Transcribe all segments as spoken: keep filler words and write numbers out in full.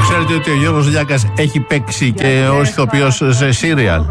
Ξέρετε ότι ο Γιώργος Λιάκας έχει παίξει και ως ηθοποιός σε σύριαλ.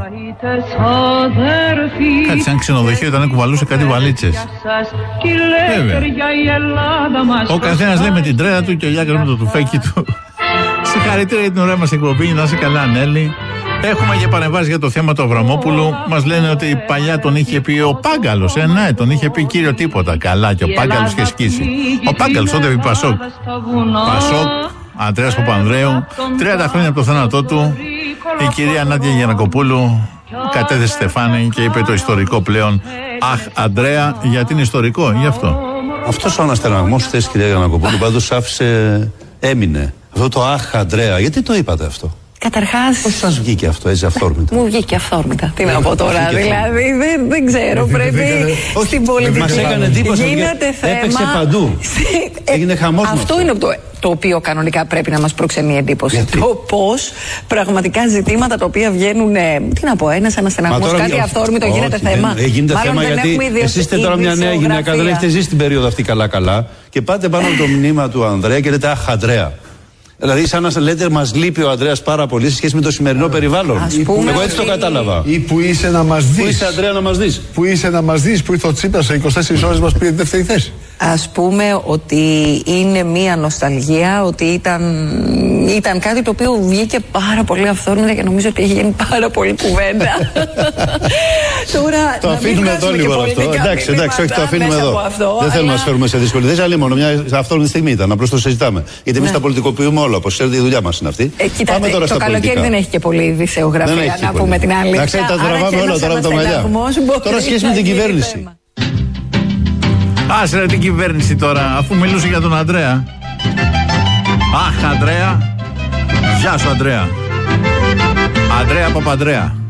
Κάτι σαν ξενοδοχείο ήταν, κουβαλούσε κάτι βαλίτσες. Βέβαια. Ο καθένας λέει με την τρέλα του και ο Λιάκας με το τουφέκι του. Συγχαρητήρια για την ωραία μας εκπομπή. Να είσαι καλά, Νέλη. Έχουμε και παρεμβάσει για το θέμα του Αβραμόπουλου. Μας λένε ότι παλιά τον είχε πει ο Πάγκαλος. Ε, ναι, τον είχε πει κύριο τίποτα. Καλά, και ο Πάγκαλος είχε σκίσει. Ο Πάγκαλος τότε είπε Πασόκ. Πασόκ, Αντρέας Παπανδρέου. τριάντα χρόνια από το θάνατό του, η κυρία Νάντια Γιαννακοπούλου κατέθεσε στεφάνι και είπε το ιστορικό πλέον. Αχ, Αντρέα, γιατί είναι ιστορικό, γι' αυτό. Αυτός ο αναστεναγμός της κυρία Γιαννακοπούλου πάντως άφησε, έμεινε. Αυτό το αχ, Αντρέα, γιατί το είπατε αυτό? Καταρχάς. Πώς σας βγήκε αυτό έτσι αυθόρμητα? Μου βγήκε αυθόρμητα. Τι να πω τώρα, δηλαδή δεν, δεν ξέρω. Πρέπει στην πολιτική. Μας έκανε εντύπωση. Γίνεται θέμα. Έπαιξε παντού. Έγινε χαμός. Αυτό είναι το, το οποίο κανονικά πρέπει να μας προξενεί εντύπωση. Γιατί? Το πώς πραγματικά ζητήματα τα οποία βγαίνουν. Τι να πω, ένας αναστεναγμός, κάτι αυθόρμητο γίνεται θέμα. Δεν γίνεται θέμα γιατί εσείς είστε τώρα μια νέα γυναίκα, δεν έχετε ζήσει την περίοδο αυτή καλά-καλά και πάτε πάνω από το μνήμα του Ανδρέα και λέτε αχ, Αντρέα. Δηλαδή, σαν να λέτε, μας λείπει ο Ανδρέας πάρα πολύ σε σχέση με το σημερινό περιβάλλον. Πούμε, εγώ έτσι το κατάλαβα. Ή που είσαι να μας δεις. Πού είσαι, Ανδρέα, να μας δεις. Που είσαι να μας δεις, που ήρθε ο Τσίπρας σε είκοσι τέσσερις ώρες μας πήρε τη δεύτερη θέση. Ας πούμε ότι είναι μία νοσταλγία, ότι ήταν, ήταν κάτι το οποίο βγήκε πάρα πολύ αυθόρμητα και νομίζω ότι έχει γίνει πάρα πολύ κουβέντα. Τώρα, το αφήνουμε εδώ λίγο αυτό. Εντάξει, εντάξει, όχι, το αφήνουμε εδώ. Αυτό, δεν θέλουμε να φέρουμε σε δυσκολίες. Δεν μόνο μια αυθόρμητη στιγμή ήταν, απλώς το συζητάμε. Γιατί εμείς τα πολιτικοποιούμε όλα, όπως ξέρετε, η δουλειά μας είναι αυτή. Ε, κοιτάτε, πάμε τώρα το στα καλοκαίρι πολιτικά. Δεν έχει και πολύ ειδησεογραφία, να πούμε την αλήθεια. Να ξέρετε, τα τραβάμε όλα τώρα από τα μαλλιά. Τώρα σχέση με την κυβέρνηση. Άσε ρε την κυβέρνηση τώρα, αφού μιλούσε για τον Ανδρέα. Αχ, Ανδρέα. Γεια σου, Ανδρέα. Ανδρέα Παπανδρέα.